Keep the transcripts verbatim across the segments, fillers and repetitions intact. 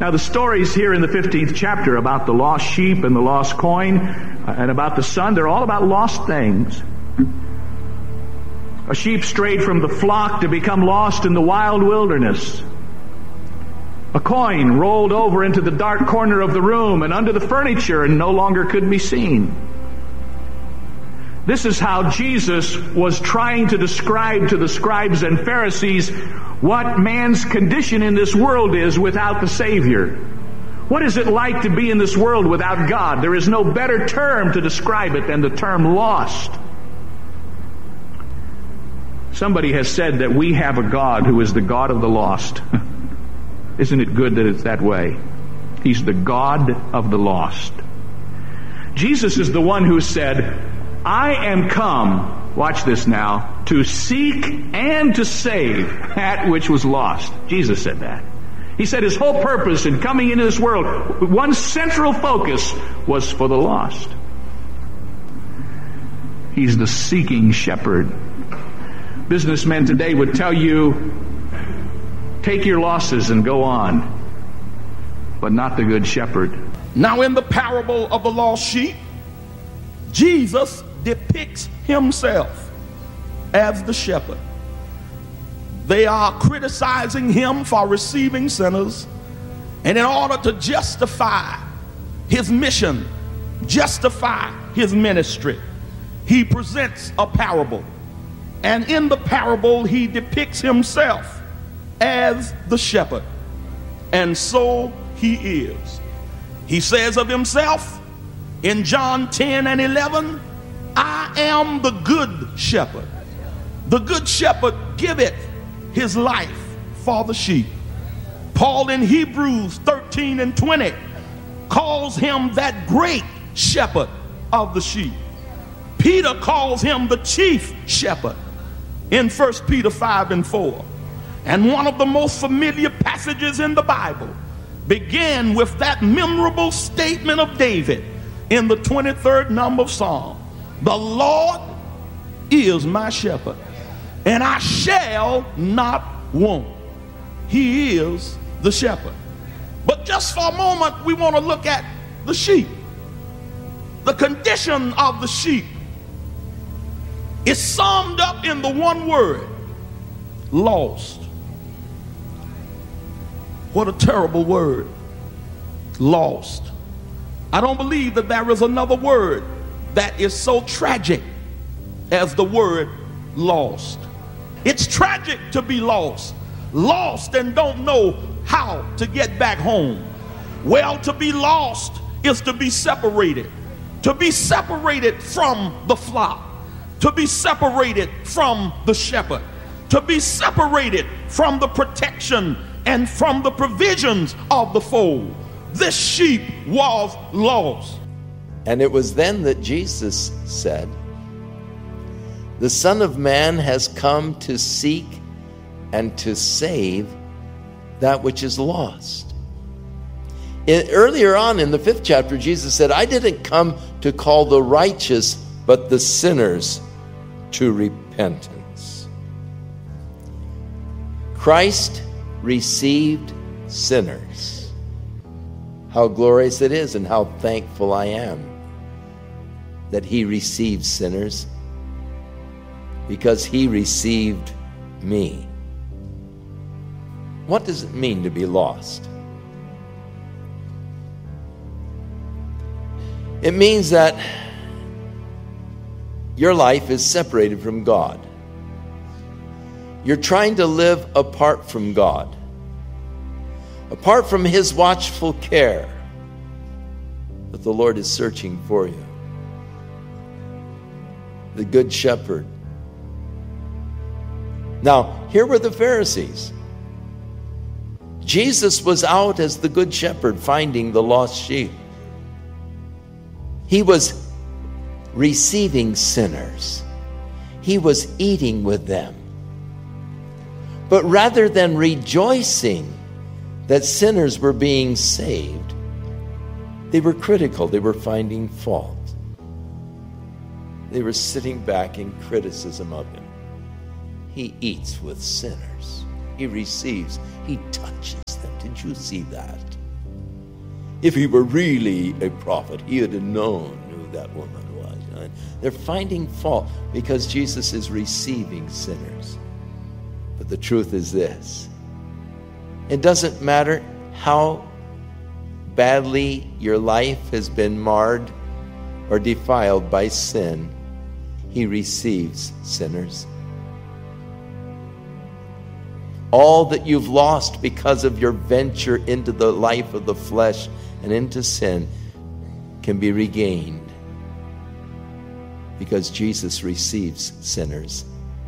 Now, the stories here in the fifteenth chapter about the lost sheep and the lost coin and about the son, they're all about lost things. A sheep strayed from the flock to become lost in the wild wilderness. A coin rolled over into the dark corner of the room and under the furniture and no longer could be seen. This is how Jesus was trying to describe to the scribes and Pharisees what man's condition in this world is without the Savior. What is it like to be in this world without God? There is no better term to describe it than the term lost. Somebody has said that we have a God who is the God of the lost. Isn't it good that it's that way? He's the God of the lost. Jesus is the one who said, I am come, watch this now, to seek and to save that which was lost. Jesus said that. He said his whole purpose in coming into this world, one central focus, was for the lost. He's the seeking shepherd. Businessmen today would tell you, take your losses and go on, but not the good shepherd. Now, in the parable of the lost sheep, Jesus depicts himself as the shepherd. They are criticizing him for receiving sinners, and in order to justify his mission, justify his ministry, he presents a parable. And in the parable, he depicts himself as the shepherd. And so he is. He says of himself in John ten and eleven, I am the good shepherd. The good shepherd giveth his life for the sheep. Paul in Hebrews thirteen and twenty calls him that great shepherd of the sheep. Peter calls him the chief shepherd in First Peter five and four. And one of the most familiar passages in the Bible began with that memorable statement of David in the twenty-third number of Psalm. The Lord is my shepherd, and I shall not want. He is the shepherd. But just for a moment, we want to look at the sheep. The condition of the sheep is summed up in the one word, lost. What a terrible word, lost. I don't believe that there is another word that is so tragic as the word lost. It's tragic to be lost, lost and don't know how to get back home. Well, to be lost is to be separated, to be separated from the flock, to be separated from the shepherd, to be separated from the protection and from the provisions of the fold. This sheep was lost. And it was then that Jesus said, the Son of Man has come to seek and to save that which is lost. In, earlier on in the fifth chapter, Jesus said, I didn't come to call the righteous, but the sinners to repentance. Christ received sinners. How glorious it is, and how thankful I am that he received sinners, because he received me. What does it mean to be lost? It means that your life is separated from God. You're trying to live apart from God, apart from his watchful care. But the Lord is searching for you. The Good Shepherd. Now, here were the Pharisees. Jesus was out as the Good Shepherd finding the lost sheep. He was receiving sinners. He was eating with them. But rather than rejoicing that sinners were being saved, they were critical. They were finding fault. They were sitting back in criticism of him. He eats with sinners. He receives. He touches them. Did you see that? If he were really a prophet, he would have known who that woman was. Right? They're finding fault because Jesus is receiving sinners. But the truth is this. It doesn't matter how badly your life has been marred or defiled by sin, he receives sinners. All that you've lost because of your venture into the life of the flesh and into sin can be regained because Jesus receives sinners.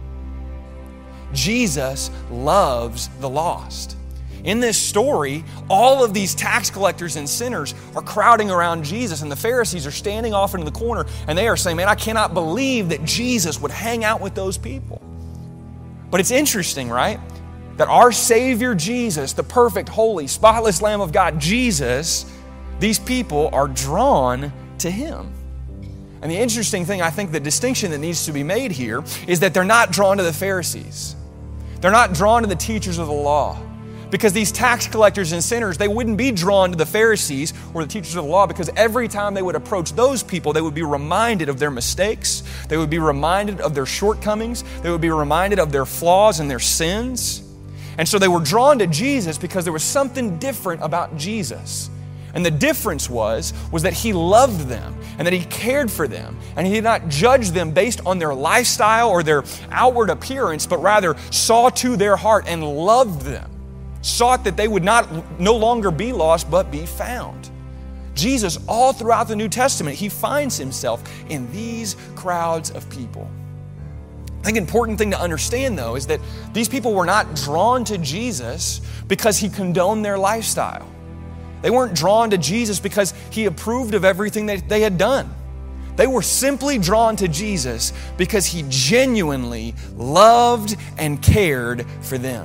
Jesus loves the lost. In this story, all of these tax collectors and sinners are crowding around Jesus, and the Pharisees are standing off into the corner, and they are saying, man, I cannot believe that Jesus would hang out with those people. But it's interesting, right? That our Savior Jesus, the perfect, holy, spotless Lamb of God, Jesus, these people are drawn to Him. And the interesting thing, I think the distinction that needs to be made here is that they're not drawn to the Pharisees. They're not drawn to the teachers of the law. Because these tax collectors and sinners, they wouldn't be drawn to the Pharisees or the teachers of the law, because every time they would approach those people, they would be reminded of their mistakes. They would be reminded of their shortcomings. They would be reminded of their flaws and their sins. And so they were drawn to Jesus because there was something different about Jesus. And the difference was, was that He loved them and that He cared for them. And He did not judge them based on their lifestyle or their outward appearance, but rather saw to their heart and loved them. Sought that they would not no longer be lost, but be found. Jesus, all throughout the New Testament, He finds Himself in these crowds of people. I think an important thing to understand, though, is that these people were not drawn to Jesus because He condoned their lifestyle. They weren't drawn to Jesus because He approved of everything that they had done. They were simply drawn to Jesus because He genuinely loved and cared for them.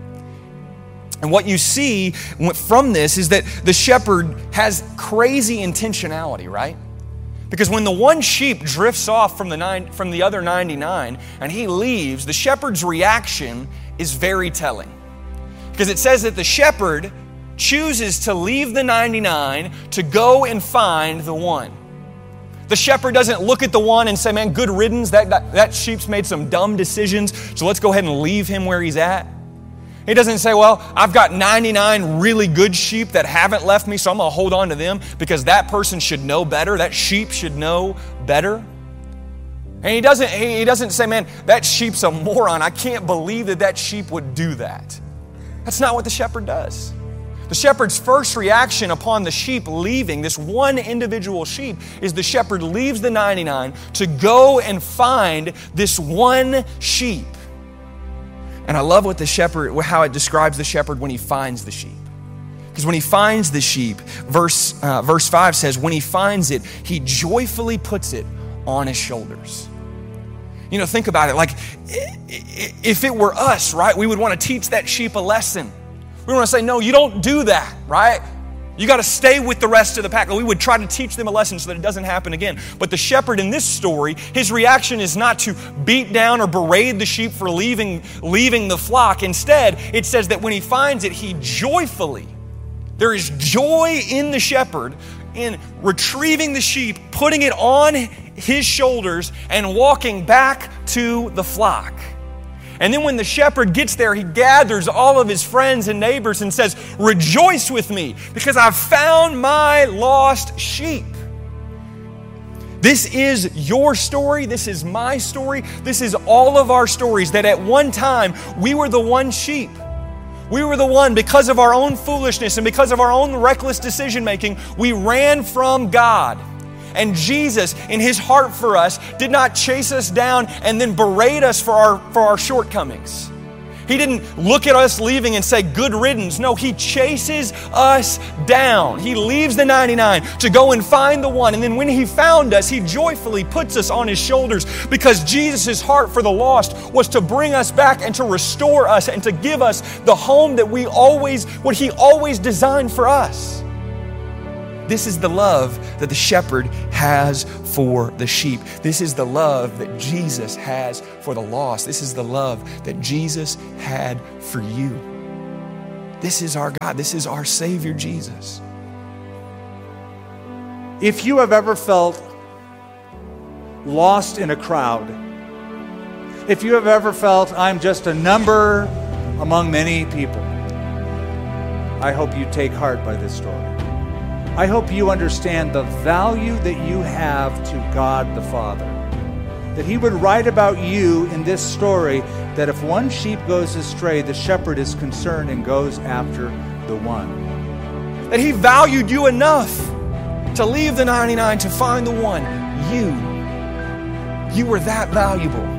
And what you see from this is that the shepherd has crazy intentionality, right? Because when the one sheep drifts off from the nine, from the other ninety-nine and he leaves, the shepherd's reaction is very telling. Because it says that the shepherd chooses to leave the ninety-nine to go and find the one. The shepherd doesn't look at the one and say, man, good riddance, that, that, that sheep's made some dumb decisions, so let's go ahead and leave him where he's at. He doesn't say, well, I've got ninety-nine really good sheep that haven't left me, so I'm going to hold on to them because that person should know better. That sheep should know better. And he doesn't, he doesn't say, man, that sheep's a moron. I can't believe that that sheep would do that. That's not what the shepherd does. The shepherd's first reaction upon the sheep leaving, this one individual sheep, is the shepherd leaves the ninety-nine to go and find this one sheep. And I love what the shepherd, how it describes the shepherd when he finds the sheep. Because when he finds the sheep, verse, uh, verse five says, when he finds it, he joyfully puts it on his shoulders. You know, think about it. Like, if it were us, right, we would want to teach that sheep a lesson. We want to say, no, you don't do that, right? You got to stay with the rest of the pack. We would try to teach them a lesson so that it doesn't happen again. But the shepherd in this story, his reaction is not to beat down or berate the sheep for leaving, leaving the flock. Instead, it says that when he finds it, he joyfully, there is joy in the shepherd in retrieving the sheep, putting it on his shoulders, and walking back to the flock. And then when the shepherd gets there, he gathers all of his friends and neighbors and says, rejoice with me because I've found my lost sheep. This is your story. This is my story. This is all of our stories, that at one time we were the one sheep. We were the one, because of our own foolishness and because of our own reckless decision making, we ran from God. And Jesus, in His heart for us, did not chase us down and then berate us for our, for our shortcomings. He didn't look at us leaving and say, good riddance. No, He chases us down. He leaves the ninety-nine to go and find the one. And then when He found us, He joyfully puts us on His shoulders, because Jesus' heart for the lost was to bring us back and to restore us and to give us the home that we always, what He always designed for us. This is the love that the shepherd has for the sheep. This is the love that Jesus has for the lost. This is the love that Jesus had for you. This is our God. This is our Savior, Jesus. If you have ever felt lost in a crowd, if you have ever felt I'm just a number among many people, I hope you take heart by this story. I hope you understand the value that you have to God the Father. That He would write about you in this story, that if one sheep goes astray, the shepherd is concerned and goes after the one. That He valued you enough to leave the ninety-nine to find the one. You. You were that valuable.